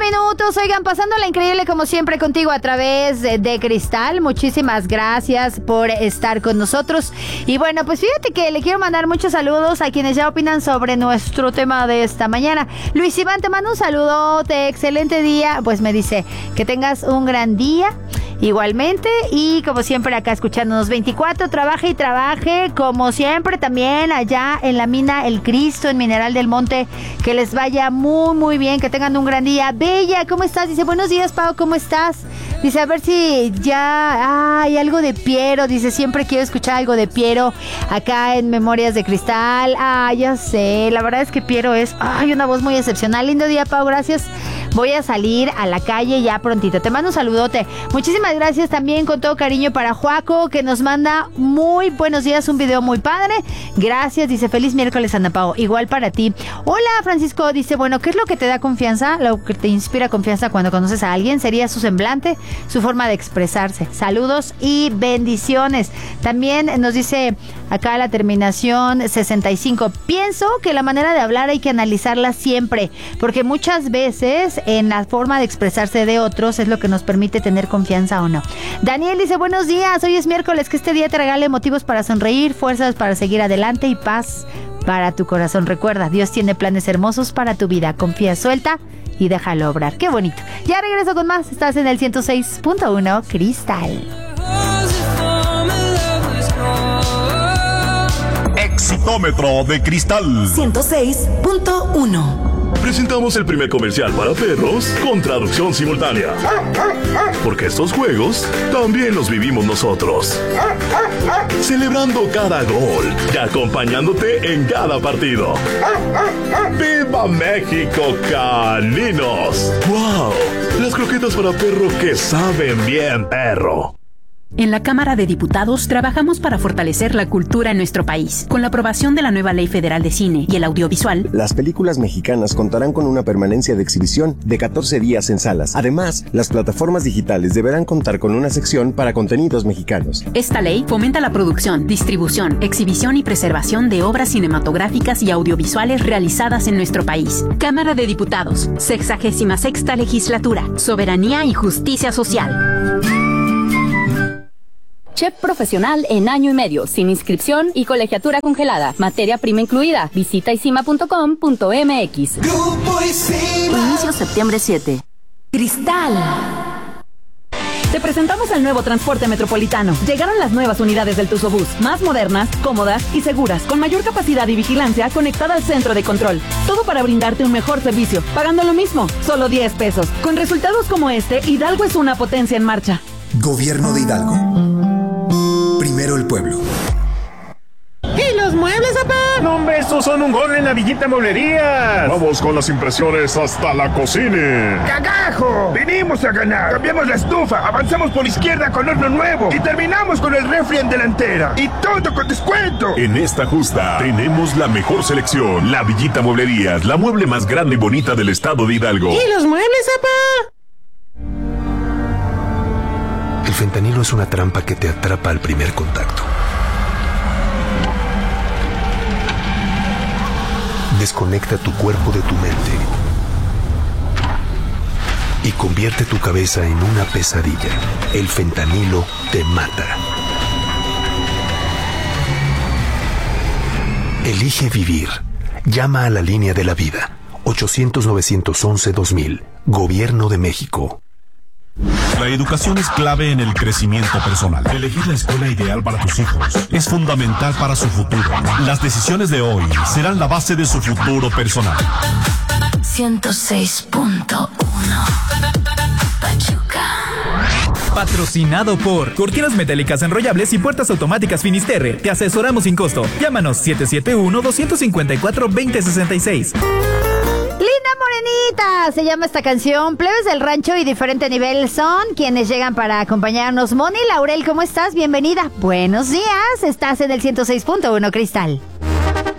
minutos. Oigan, pasándola increíble como siempre contigo a través de Cristal. Muchísimas gracias por estar con nosotros. Y bueno, pues fíjate que le quiero mandar muchos saludos a quienes ya opinan sobre nuestro tema de esta mañana. Luis Iván, te mando un saludote, excelente día. Pues me dice que tengas un gran día. Igualmente, y como siempre acá escuchándonos 24, trabaje y trabaje, como siempre también allá en la mina El Cristo, en Mineral del Monte, que les vaya muy muy bien, que tengan un gran día. Bella, ¿cómo estás? Dice, buenos días, Pau, ¿cómo estás? Dice, a ver si ya hay algo de Piero, dice, siempre quiero escuchar algo de Piero acá en Memorias de Cristal. Ya sé, la verdad es que Piero es, una voz muy excepcional. Lindo día, Pau, gracias. Voy a salir a la calle ya prontito. Te mando un saludote. Muchísimas gracias también con todo cariño para Joaco, que nos manda muy buenos días, un video muy padre. Gracias, dice, feliz miércoles, Ana Pao. Igual para ti. Hola, Francisco, dice, bueno, ¿qué es lo que te da confianza? Lo que te inspira confianza cuando conoces a alguien sería su semblante, su forma de expresarse. Saludos y bendiciones. También nos dice acá la terminación 65. Pienso que la manera de hablar hay que analizarla siempre, porque muchas veces en la forma de expresarse de otros es lo que nos permite tener confianza o no. Daniel dice, buenos días, hoy es miércoles, que este día te regale motivos para sonreír, fuerzas para seguir adelante y paz para tu corazón. Recuerda, Dios tiene planes hermosos para tu vida. Confía, suelta y déjalo obrar. Qué bonito. Ya regreso con más. Estás en el 106.1 Cristal. Exitómetro de Cristal 106.1. Presentamos el primer comercial para perros con traducción simultánea. Porque estos juegos también los vivimos nosotros. Celebrando cada gol y acompañándote en cada partido. ¡Viva México, caninos! ¡Wow! Las croquetas para perro que saben bien, perro. En la Cámara de Diputados trabajamos para fortalecer la cultura en nuestro país. Con la aprobación de la nueva Ley Federal de Cine y el Audiovisual, las películas mexicanas contarán con una permanencia de exhibición de 14 días en salas. Además, las plataformas digitales deberán contar con una sección para contenidos mexicanos. Esta ley fomenta la producción, distribución, exhibición y preservación de obras cinematográficas y audiovisuales realizadas en nuestro país. Cámara de Diputados, 66ª Legislatura, Soberanía y Justicia Social. Chef profesional en año y medio, sin inscripción y colegiatura congelada. Materia prima incluida. Visita isima.com.mx. Inicio septiembre 7. Cristal. Te presentamos el nuevo transporte metropolitano. Llegaron las nuevas unidades del Tuzobús, más modernas, cómodas y seguras, con mayor capacidad y vigilancia conectada al centro de control. Todo para brindarte un mejor servicio, pagando lo mismo, solo 10 pesos. Con resultados como este, Hidalgo es una potencia en marcha. Gobierno de Hidalgo. Primero el pueblo. ¿Y los muebles, papá? No, hombre, estos son un gol en la Villita Mueblerías. Vamos con las impresiones hasta la cocina. ¡Cagajo! Venimos a ganar. Cambiamos la estufa, avanzamos por izquierda con horno nuevo y terminamos con el refri en delantera. Y todo con descuento. En esta justa tenemos la mejor selección. La Villita Mueblerías, la mueble más grande y bonita del estado de Hidalgo. ¿Y los muebles, papá? El fentanilo es una trampa que te atrapa al primer contacto. Desconecta tu cuerpo de tu mente y convierte tu cabeza en una pesadilla. El fentanilo te mata. Elige vivir. Llama a la línea de la vida. 800-911-2000. Gobierno de México. La educación es clave en el crecimiento personal. Elegir la escuela ideal para tus hijos es fundamental para su futuro. Las decisiones de hoy serán la base de su futuro personal. 106.1 Pachuca. Patrocinado por Cortinas Metálicas Enrollables y Puertas Automáticas Finisterre. Te asesoramos sin costo. Llámanos 771-254-2066. Linda Morenita se llama esta canción. Plebes del rancho y diferente nivel son quienes llegan para acompañarnos. Moni Laurel, ¿cómo estás? Bienvenida. Buenos días. Estás en el 106.1 Cristal.